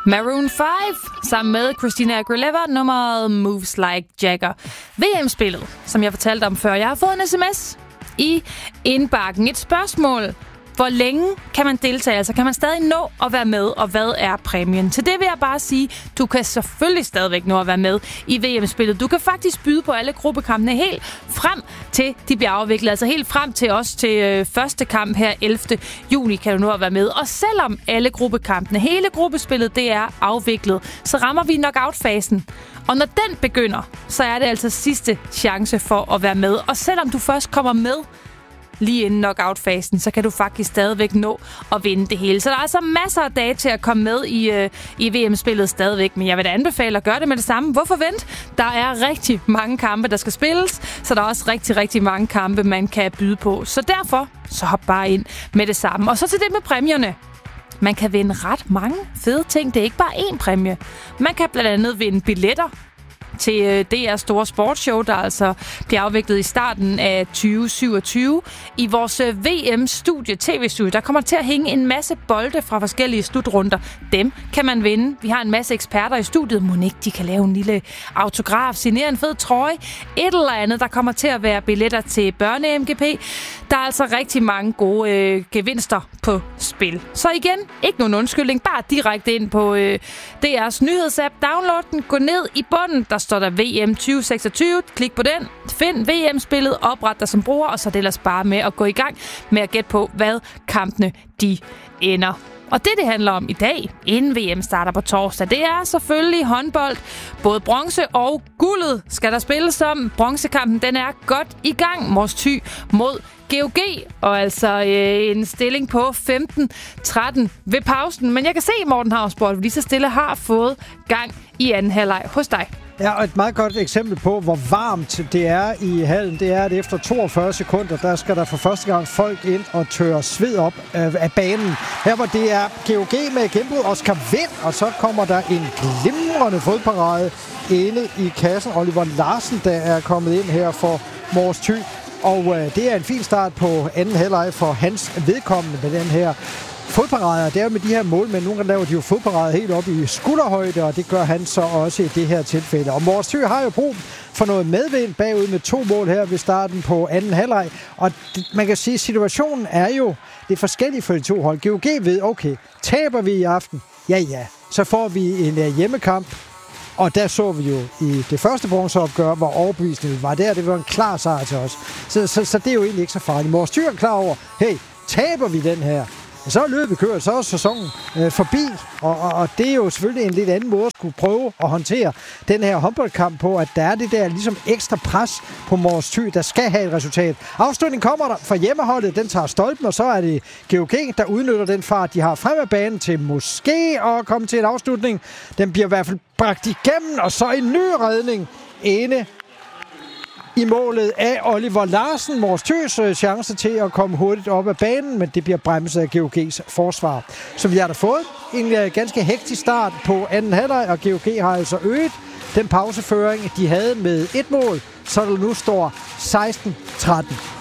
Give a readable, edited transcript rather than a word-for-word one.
Maroon 5 sammen med Christina Aguilera, nummeret Moves Like Jagger. VM-spillet, som jeg fortalte om før. Jeg har fået en sms i indbakken. Et spørgsmål. Hvor længe kan man deltage? Altså kan man stadig nå at være med, og hvad er præmien? Til det vil jeg bare sige, du kan selvfølgelig stadigvæk nå at være med i VM-spillet. Du kan faktisk byde på alle gruppekampene helt frem til de bliver afviklet. Altså helt frem til os til første kamp her 11. juni kan du nå at være med. Og selvom alle gruppekampene, hele gruppespillet, det er afviklet, så rammer vi knockout-fasen. Og når den begynder, så er det altså sidste chance for at være med. Og selvom du først kommer med lige inden knockout-fasen, så kan du faktisk stadigvæk nå at vinde det hele. Så der er altså masser af dage til at komme med i VM-spillet stadigvæk, men jeg vil da anbefale at gøre det med det samme. Hvorfor vente? Der er rigtig mange kampe, der skal spilles, så der er også rigtig, rigtig mange kampe, man kan byde på. Så derfor, så hop bare ind med det samme. Og så til det med præmierne. Man kan vinde ret mange fede ting. Det er ikke bare én præmie. Man kan blandt andet vinde billetter til DR's store sportsshow, der altså bliver afviklet i starten af 2027. I vores VM-studie, tv-studie, der kommer til at hænge en masse bolde fra forskellige slutrunder. Dem kan man vinde. Vi har en masse eksperter i studiet. Mon ikke de kan lave en lille autograf, signere en fed trøje, et eller andet. Der kommer til at være billetter til børne-MGP. Der er altså rigtig mange gode gevinster på spil. Så igen, ikke nogen undskyldning, bare direkte ind på DR's nyhedsapp. Download den, gå ned i bunden, der står der VM 2026. Klik på den, find VM-spillet, opret dig som bruger, og så er det ellers bare med at gå i gang med at gætte på, hvad kampene de ender. Og det handler om i dag, inden VM starter på torsdag, det er selvfølgelig håndbold. Både bronze og guldet skal der spilles om. Bronzekampen, den er godt i gang. Mors Thy mod GOG, og altså en stilling på 15-13 ved pausen. Men jeg kan se, Morten Hausborg, lige så stille har fået gang i anden halvleg hos dig. Ja, og et meget godt eksempel på, hvor varmt det er i hallen, det er, at efter 42 sekunder, der skal der for første gang folk ind og tørre sved op af banen. Her hvor det er GOG med gennembrud, Oscar Vind, og så kommer der en glimrende fodparade inde i kassen. Oliver Larsen, der er kommet ind her for Mors Thy. Og det er en fin start på anden halvleg for hans vedkommende med den her fodparader. Det er jo med de her målmænd. Nogle gange laver de jo fodparader helt op i skulderhøjde, og det gør han så også i det her tilfælde. Og Mors Thy har jo brug for noget medvind bagud med 2 mål her ved starten på anden halvleg. Og man kan sige, at situationen er jo det forskellige for de to hold. GOG ved, okay, taber vi i aften? Ja, så får vi en hjemmekamp. Og der så vi jo i det første bronzeopgør, hvor overbevisningen var der. Det var en klar sejr til os. Så det er jo egentlig ikke så farligt. Mors Thy er klar over, hey, taber vi den her? Så er løbet kørt, så er sæsonen forbi, og det er jo selvfølgelig en lidt anden måde at skulle prøve at håndtere den her håndboldkamp på, at der er det der ligesom ekstra pres på Mors Thy, der skal have et resultat. Afslutningen kommer der fra hjemmeholdet, den tager stolpen, og så er det GOG, der udnytter den fart, de har frem af banen til måske at komme til en afslutning. Den bliver i hvert fald bragt igennem, og så en ny redning inde i målet af Oliver Larsen. Mors Thys chance til at komme hurtigt op af banen, men det bliver bremset af GOG's forsvar. Så vi har da fået en ganske hektisk start på anden halvleg, og GOG har altså øget den pauseføring, de havde med 1 mål, så der nu står 16-13.